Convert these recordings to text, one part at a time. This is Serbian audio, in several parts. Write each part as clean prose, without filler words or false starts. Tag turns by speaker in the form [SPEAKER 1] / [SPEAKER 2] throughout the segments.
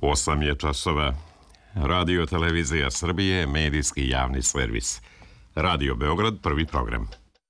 [SPEAKER 1] 8 je časova. Radio Televizija Srbije, medijski javni servis. Radio Beograd, prvi program.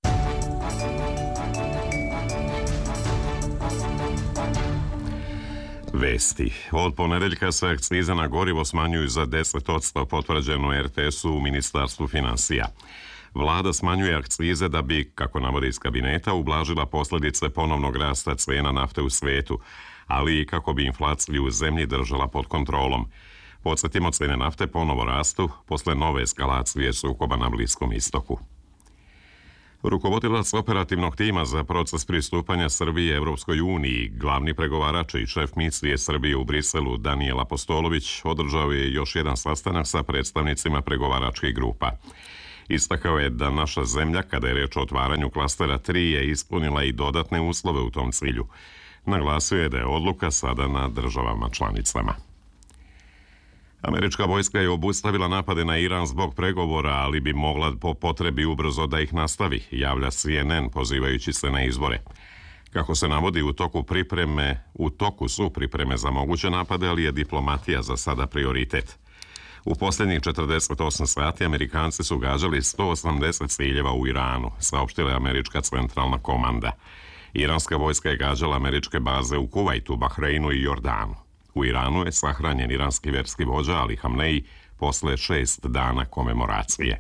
[SPEAKER 1] Vesti. Od ponedeljka se akcize na gorivo smanjuju za 10%, potvrđeno RTS-u u Ministarstvu finansija. Vlada smanjuje akcize da bi, kako navode iz kabineta, ublažila posljedice ponovnog rasta cena nafte u svetu, ali i kako bi inflaciju u zemlji držala pod kontrolom. Podsjetimo, cene nafte ponovo rastu posle nove eskalacije sukoba na Bliskom istoku. Rukovodilac operativnog tima za proces pristupanja Srbije Evropskoj uniji, glavni pregovarač i šef misije Srbije u Briselu Danijel Apostolović održao je još jedan sastanak sa predstavnicima pregovaračkih grupa. Istakao je da naša zemlja, kada je reč o otvaranju klastera 3, je ispunila i dodatne uslove u tom cilju. Naglasio je da je odluka sada na državama članicama. Američka vojska je obustavila napade na Iran zbog pregovora, ali bi mogla po potrebi ubrzo da ih nastavi, javlja CNN pozivajući se na izbore. Kako se navodi, u toku su pripreme za moguće napade, ali je diplomatija za sada prioritet. U posljednjih 48 sati Amerikanci su gađali 180 ciljeva u Iranu, saopštila je američka centralna komanda. Iranska vojska je gađala američke baze u Kuvajtu, Bahreinu i Jordanu. U Iranu je sahranjen iranski verski vođa Ali Hamneji posle 6 dana komemoracije.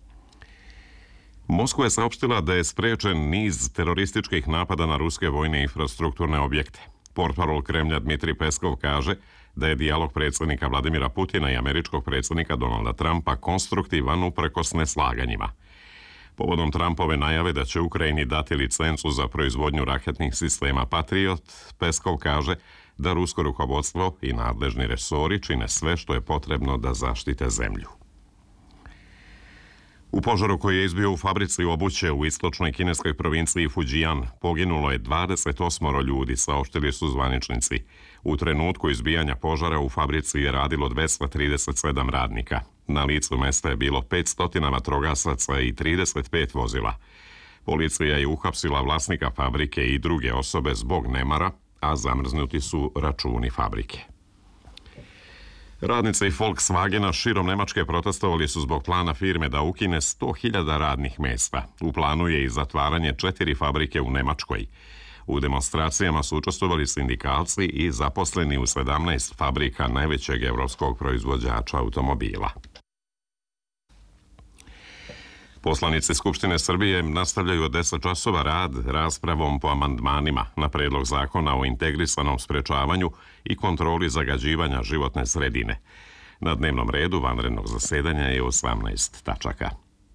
[SPEAKER 1] Moskva je saopštila da je sprečen niz terorističkih napada na ruske vojne infrastrukturne objekte. Portparol Kremlja Dmitrij Peskov kaže da je dijalog predsjednika Vladimira Putina i američkog predsjednika Donalda Trumpa konstruktivan uprkos neslaganjima. Povodom Trumpove najave da će Ukrajini dati licencu za proizvodnju raketnih sistema Patriot, Peskov kaže da rusko rukovodstvo i nadležni resori čine sve što je potrebno da zaštite zemlju. U požaru koji je izbio u fabrici obuće u istočnoj kineskoj provinciji Fujian poginulo je 28 ljudi, saopštili su zvaničnici. U trenutku izbijanja požara u fabrici je radilo 237 radnika. Na licu mesta je bilo 500 vatrogasaca i 35 vozila. Policija je uhapsila vlasnika fabrike i druge osobe zbog nemara, a zamrznuti su računi fabrike. Radnice i Volkswagena širom Nemačke protestovali su zbog plana firme da ukine 100.000 radnih mesta. U planu je i zatvaranje 4 fabrike u Nemačkoj. U demonstracijama su učestvovali sindikalci i zaposleni u 17 fabrika najvećeg evropskog proizvođača automobila. Poslanici Skupštine Srbije nastavljaju od 10 časova rad raspravom po amandmanima na predlog zakona o integrisanom sprečavanju i kontroli zagađivanja životne sredine. Na dnevnom redu vanrednog zasedanja je 18 tačaka.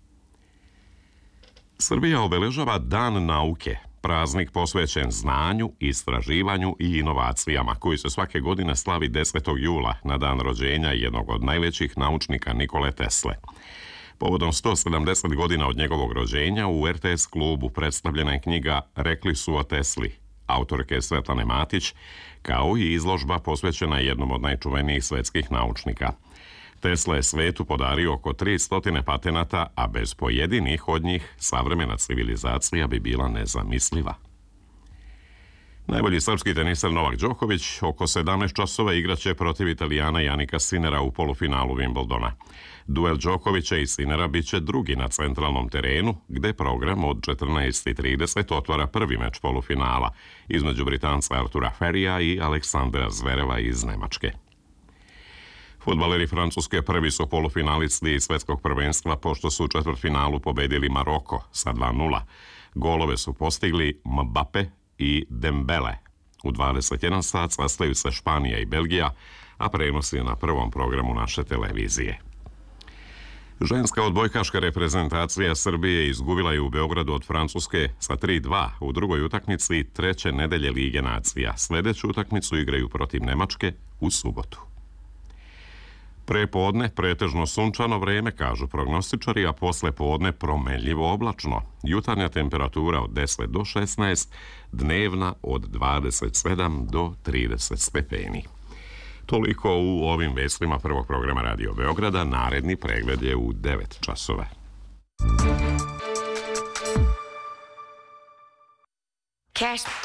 [SPEAKER 1] Srbija obeležava Dan nauke, praznik posvećen znanju, istraživanju i inovacijama, koji se svake godine slavi 10. jula na dan rođenja jednog od najvećih naučnika Nikole Tesle. Povodom 170 godina od njegovog rođenja u RTS klubu predstavljena je knjiga Rekli su o Tesli, autorke Svetlane Matić, kao i izložba posvećena jednom od najčuvenijih svetskih naučnika. Tesla je svetu podario oko 300 patenata, a bez pojedinih od njih savremena civilizacija bi bila nezamisliva. Najbolji srpski teniser Novak Đoković oko 17 časova igraće protiv Italijana Janika Sinera u polufinalu Wimbledona. Duel Đokovića i Sinera biće drugi na centralnom terenu, gde program od 14:30 otvara prvi meč polufinala između Britanca Artura Ferija i Aleksandra Zvereva iz Nemačke. Fudbaleri Francuske prvi su polufinalisti svetskog prvenstva pošto su u četvrtfinalu pobedili Maroko sa 2:0. Golove su postigli Mbappe i Dembele. U 21 sat sastaju se Španija i Belgija, a prenos je na prvom programu naše televizije. Ženska odbojkaška reprezentacija Srbije izgubila je u Beogradu od Francuske sa 3:2 u drugoj utakmici treće nedelje Lige nacija. Sledeću utakmicu igraju protiv Nemačke u subotu. Prepodne pretežno sunčano vreme, kažu prognostičari, a posle podne promenljivo oblačno. Jutarnja temperatura od 10 do 16, dnevna od 27 do 30 stepeni. Toliko u ovim vestima prvog programa Radio Beograda. Naredni pregled je u 9 časova.